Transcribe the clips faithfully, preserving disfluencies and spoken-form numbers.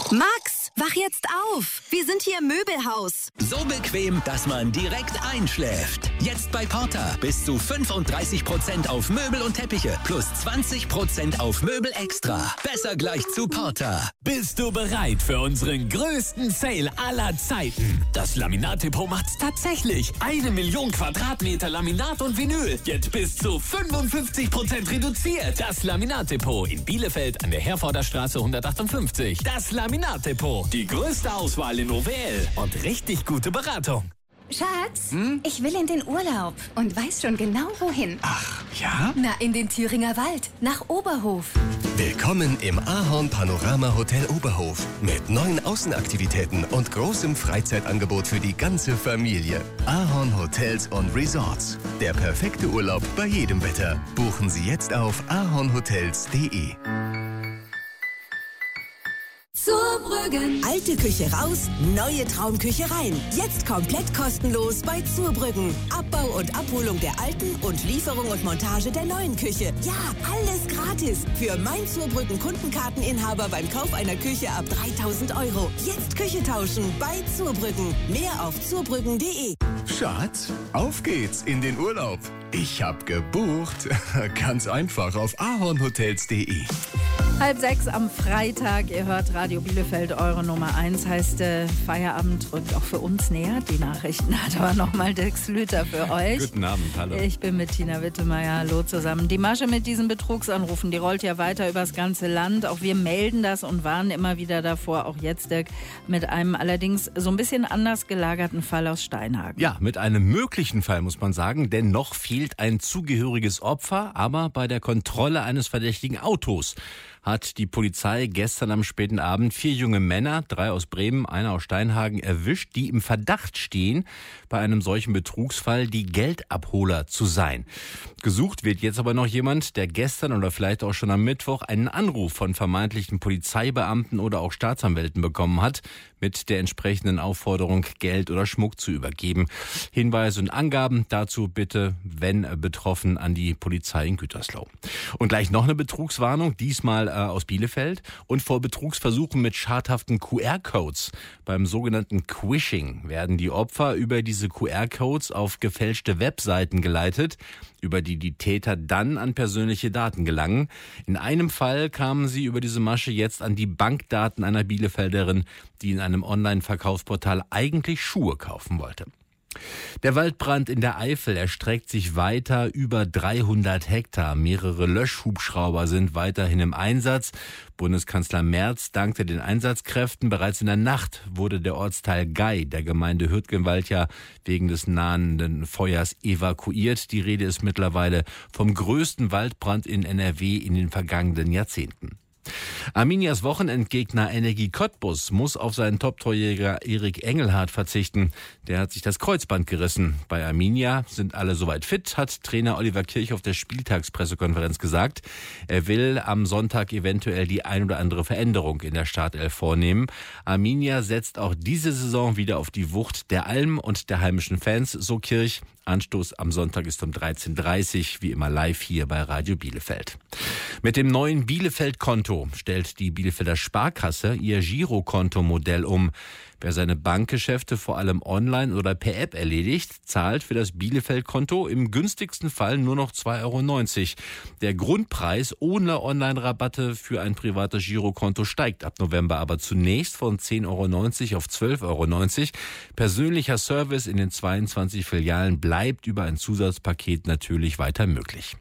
Max, wach jetzt auf. Wir sind hier im Möbelhaus. So bequem, dass man direkt einschläft. Jetzt bei Porter bis zu fünfunddreißig Prozent auf Möbel und Teppiche plus zwanzig Prozent auf Möbel extra. Besser gleich zu Porter. Bist du bereit für unseren größten Sale aller Zeiten? Das Laminat-Depot macht's tatsächlich. Eine Million Quadratmeter Laminat und Vinyl. Jetzt bis zu fünfundfünfzig Prozent reduziert. Das Laminat-Depot in Bielefeld an der Herforder Straße hundertachtundfünfzig. Das Laminat-Depot. Die größte Auswahl in O W L und richtig gute Beratung. Schatz, hm? ich will in den Urlaub und weiß schon genau wohin. Ach, ja? Na, in den Thüringer Wald, nach Oberhof. Willkommen im Ahorn Panorama Hotel Oberhof mit neuen Außenaktivitäten und großem Freizeitangebot für die ganze Familie. Ahorn Hotels und Resorts. Der perfekte Urlaub bei jedem Wetter. Buchen Sie jetzt auf ahornhotels punkt de. Zurbrüggen. Alte Küche raus, neue Traumküche rein. Jetzt komplett kostenlos bei Zurbrüggen. Abbau und Abholung der alten und Lieferung und Montage der neuen Küche. Ja, alles gratis. Für mein Zurbrüggen Kundenkarteninhaber beim Kauf einer Küche ab dreitausend Euro. Jetzt Küche tauschen bei Zurbrüggen. Mehr auf zurbrüggen punkt de. Schatz, auf geht's in den Urlaub. Ich hab gebucht. Ganz einfach auf ahornhotels punkt de. Halb sechs am Freitag. Ihr hört Radio Bielefeld, eure Nummer eins. Heißt, äh, Feierabend rückt auch für uns näher. Die Nachrichten hat aber nochmal Dirk Slüter für euch. Guten Abend, hallo. Ich bin mit Tina Wittemeyer. Hallo zusammen. Die Masche mit diesen Betrugsanrufen, die rollt ja weiter übers ganze Land. Auch wir melden das und warnen immer wieder davor. Auch jetzt, Dirk, mit einem allerdings so ein bisschen anders gelagerten Fall aus Steinhagen. Ja, mit einem möglichen Fall, muss man sagen. Denn noch fehlt ein zugehöriges Opfer. Aber bei der Kontrolle eines verdächtigen Autos hat die Polizei gestern am späten Abend vier junge Männer, drei aus Bremen, einer aus Steinhagen, erwischt, die im Verdacht stehen, bei einem solchen Betrugsfall die Geldabholer zu sein. Gesucht wird jetzt aber noch jemand, der gestern oder vielleicht auch schon am Mittwoch einen Anruf von vermeintlichen Polizeibeamten oder auch Staatsanwälten bekommen hat, mit der entsprechenden Aufforderung, Geld oder Schmuck zu übergeben. Hinweise und Angaben dazu bitte, wenn betroffen, an die Polizei in Gütersloh. Und gleich noch eine Betrugswarnung, diesmal äh, aus Bielefeld. Und vor Betrugsversuchen mit schadhaften Q R-Codes. Beim sogenannten Quishing werden die Opfer über diese Q R-Codes auf gefälschte Webseiten geleitet, über die die Täter dann an persönliche Daten gelangen. In einem Fall kamen sie über diese Masche jetzt an die Bankdaten einer Bielefelderin, die in einem Online-Verkaufsportal eigentlich Schuhe kaufen wollte. Der Waldbrand in der Eifel erstreckt sich weiter über dreihundert Hektar. Mehrere Löschhubschrauber sind weiterhin im Einsatz. Bundeskanzler Merz dankte den Einsatzkräften. Bereits in der Nacht wurde der Ortsteil Gei der Gemeinde Hürtgenwald ja wegen des nahenden Feuers evakuiert. Die Rede ist mittlerweile vom größten Waldbrand in N R W in den vergangenen Jahrzehnten. Arminias Wochenendgegner Energie Cottbus muss auf seinen Top-Torjäger Erik Engelhardt verzichten. Der hat sich das Kreuzband gerissen. Bei Arminia sind alle soweit fit, hat Trainer Oliver Kirch auf der Spieltagspressekonferenz gesagt. Er will am Sonntag eventuell die ein oder andere Veränderung in der Startelf vornehmen. Arminia setzt auch diese Saison wieder auf die Wucht der Alm und der heimischen Fans, so Kirch. Anstoß am Sonntag ist um dreizehn Uhr dreißig, wie immer live hier bei Radio Bielefeld. Mit dem neuen Bielefeld-Konto stellt die Bielefelder Sparkasse ihr Girokonto-Modell um. Wer seine Bankgeschäfte vor allem online oder per App erledigt, zahlt für das Bielefeld-Konto im günstigsten Fall nur noch zwei Euro neunzig. Der Grundpreis ohne Online-Rabatte für ein privates Girokonto steigt ab November aber zunächst von zehn Euro neunzig auf zwölf Euro neunzig. Persönlicher Service in den zweiundzwanzig Filialen bleibt über ein Zusatzpaket natürlich weiter möglich.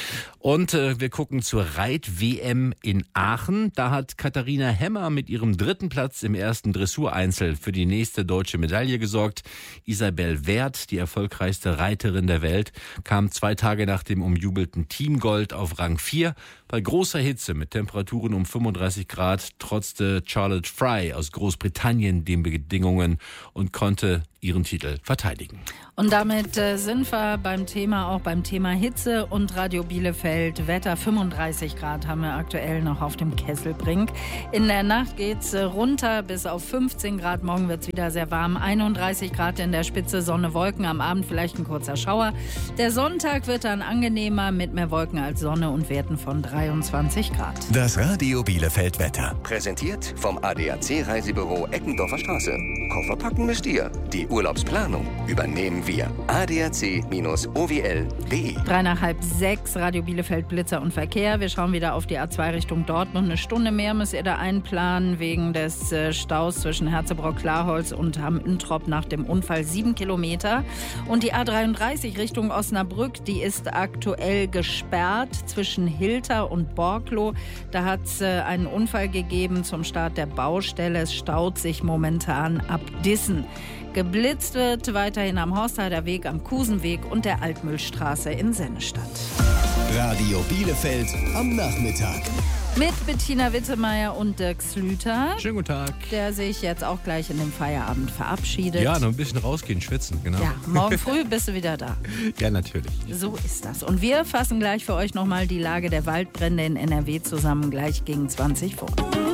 Und äh, wir gucken zur Reit-W M in Aachen. Da hat Katharina Hemmer mit ihrem dritten Platz im ersten Dressureinzel für die nächste deutsche Medaille gesorgt. Isabel Werth, die erfolgreichste Reiterin der Welt, kam zwei Tage nach dem umjubelten Teamgold auf Rang vier. Bei großer Hitze mit Temperaturen um fünfunddreißig Grad trotzte Charlotte Fry aus Großbritannien den Bedingungen und konnte ihren Titel verteidigen. Und damit äh, sind wir beim Thema, auch beim Thema Hitze und Radio Bielefeld. Bielefeld. Wetter fünfunddreißig Grad haben wir aktuell noch auf dem Kesselbrink. In der Nacht geht's runter bis auf fünfzehn Grad. Morgen wird's wieder sehr warm. einunddreißig Grad in der Spitze, Sonne, Wolken. Am Abend vielleicht ein kurzer Schauer. Der Sonntag wird dann angenehmer mit mehr Wolken als Sonne und Werten von dreiundzwanzig Grad. Das Radio Bielefeld Wetter. Präsentiert vom A D A C-Reisebüro Eckendorfer Straße. Koffer packen müsst ihr. Die Urlaubsplanung übernehmen wir. A D A C O W L punkt de. Drei nach halb sechs, Radio Bielefeld, Blitzer und Verkehr. Wir schauen wieder auf die A zwei Richtung Dortmund. Eine Stunde mehr müsst ihr da einplanen wegen des äh, Staus zwischen Herzebrock-Klarholz und Hamm-Introp nach dem Unfall. Sieben Kilometer. Und die A dreiunddreißig Richtung Osnabrück, die ist aktuell gesperrt zwischen Hilter und Borklow. Da hat es äh, einen Unfall gegeben zum Start der Baustelle. Es staut sich momentan ab Dissen. Geblitzt wird weiterhin am Horstheider Weg, am Kusenweg und der Altmühlstraße in Sennestadt. Radio Bielefeld am Nachmittag. Mit Bettina Wittemeyer und Dirk Slüter. Schönen guten Tag. Der sich jetzt auch gleich in den Feierabend verabschiedet. Ja, noch ein bisschen rausgehen, schwitzen, genau. Ja, morgen früh bist du wieder da. Ja, natürlich. So ist das. Und wir fassen gleich für euch nochmal die Lage der Waldbrände in N R W zusammen, gleich gegen zwanzig vor.